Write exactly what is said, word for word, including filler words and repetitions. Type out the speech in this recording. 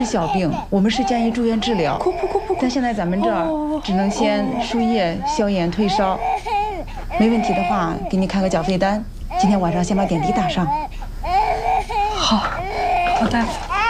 小病，我们是建议住院治疗。 哭哭哭哭！ 但现在咱们这儿只能先输液、消炎、退烧。没问题的话，给你开个缴费单。今天晚上先把点滴打上。 好，高大夫。